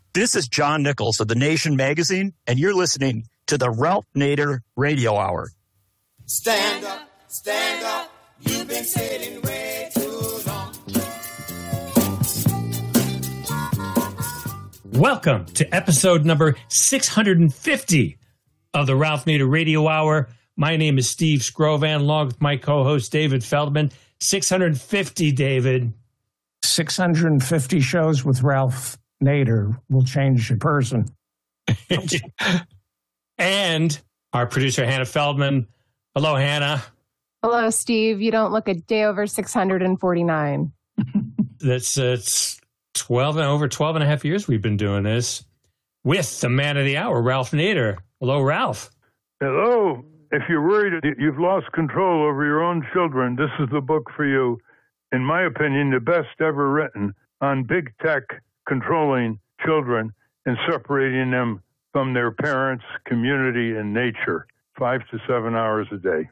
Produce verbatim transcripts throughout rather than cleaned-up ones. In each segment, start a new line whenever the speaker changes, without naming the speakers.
This is John Nichols of The Nation magazine, and you're listening to the Ralph Nader Radio Hour.
Stand up, stand up, you've been sitting way too long.
Welcome to episode number six hundred fifty of the Ralph Nader Radio Hour. My name is Steve Scrovan, along with my co-host David Feldman. six hundred fifty, David.
six hundred fifty shows with Ralph Nader will change a person.
And our producer, Hannah Feldman. Hello, Hannah.
Hello, Steve. You don't look a day over six hundred forty-nine.
That's uh, it's twelve and over twelve and a half years we've been doing this with the man of the hour, Ralph Nader. Hello, Ralph.
Hello. If you're worried that you've lost control over your own children, this is the book for you. In my opinion, the best ever written on big tech controlling children and separating them from their parents, community, and nature, five to seven hours a day.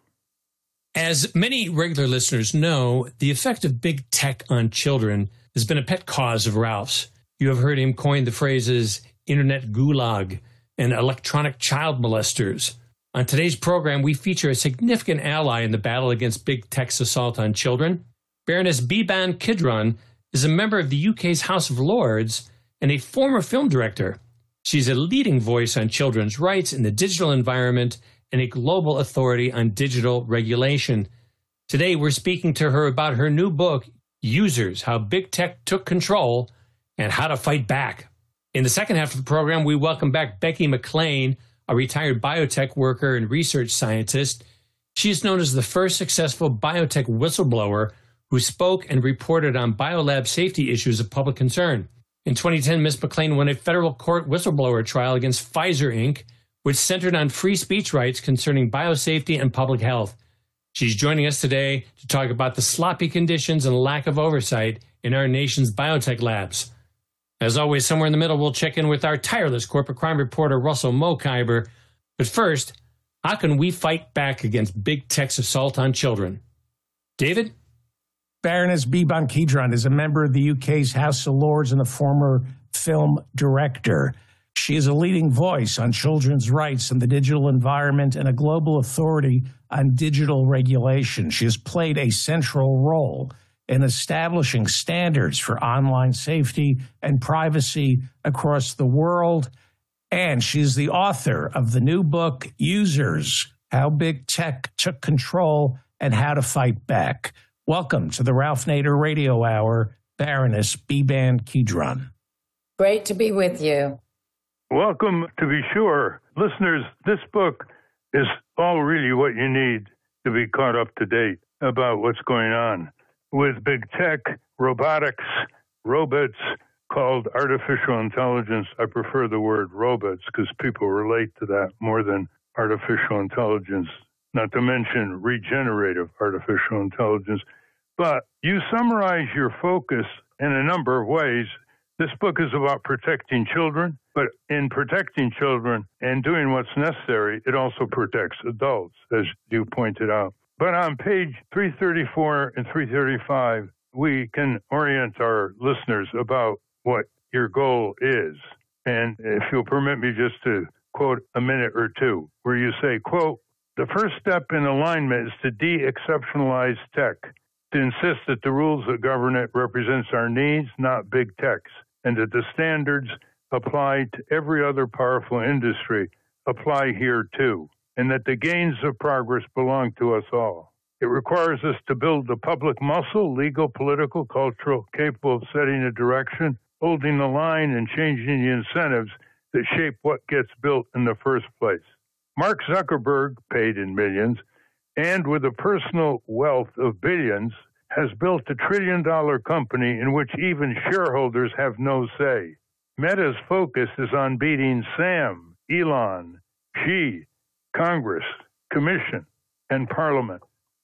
As many regular listeners know, the effect of big tech on children has been a pet cause of Ralph's. You have heard him coin the phrases internet gulag and electronic child molesters. On today's program, we feature a significant ally in the battle against big tech's assault on children. Baroness Biban Kidron is a member of the U K's House of Lords and a former film director. She's a leading voice on children's rights in the digital environment and a global authority on digital regulation. Today, we're speaking to her about her new book, Users, How Big Tech Took Control and How to Fight Back. In the second half of the program, we welcome back Becky McLean, a retired biotech worker and research scientist. She is known as the first successful biotech whistleblower who spoke and reported on biolab safety issues of public concern. In twenty ten, Miz McLean won a federal court whistleblower trial against Pfizer Incorporated, which centered on free speech rights concerning biosafety and public health. She's joining us today to talk about the sloppy conditions and lack of oversight in our nation's biotech labs. As always, somewhere in the middle, we'll check in with our tireless corporate crime reporter, Russell Mokhiber. But first, how can we fight back against big tech's assault on children? David?
Baroness Biban Kidron is a member of the U K's House of Lords and a former film director. She is a leading voice on children's rights in the digital environment and a global authority on digital regulation. She has played a central role in establishing standards for online safety and privacy across the world. And she's the author of the new book, Users, How Big Tech Took Control and How to Fight Back. Welcome to the Ralph Nader Radio Hour, Baroness Biban Kidron.
Great to be with you.
Welcome, to be sure. Listeners, this book is all really what you need to be caught up to date about what's going on with big tech, robotics, robots called artificial intelligence. I prefer the word robots because people relate to that more than artificial intelligence, not to mention regenerative artificial intelligence. But you summarize your focus in a number of ways. This book is about protecting children, but in protecting children and doing what's necessary, it also protects adults, as you pointed out. But on page three thirty-four and three thirty-five, we can orient our listeners about what your goal is. And if you'll permit me just to quote a minute or two, where you say, quote, "The first step in alignment is to de-exceptionalize tech, to insist that the rules that govern it represents our needs, not big tech's, and that the standards applied to every other powerful industry apply here too, and that the gains of progress belong to us all. It requires us to build the public muscle, legal, political, cultural, capable of setting a direction, holding the line, and changing the incentives that shape what gets built in the first place. Mark Zuckerberg, paid in millions, and with a personal wealth of billions, has built a trillion-dollar company in which even shareholders have no say. Meta's focus is on beating Sam, Elon, Xi, Congress, Commission, and Parliament.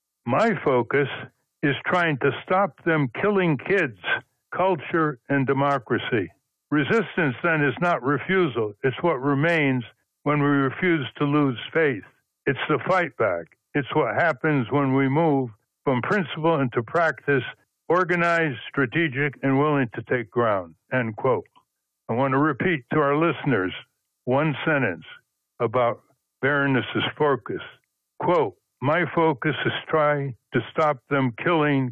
My focus is trying to stop them killing kids, culture, and democracy. Resistance, then, is not refusal. It's what remains when we refuse to lose faith. It's the fight back. It's what happens when we move from principle into practice, organized, strategic, and willing to take ground." End quote. I want to repeat to our listeners one sentence about Baroness's focus. Quote, my focus is trying to stop them killing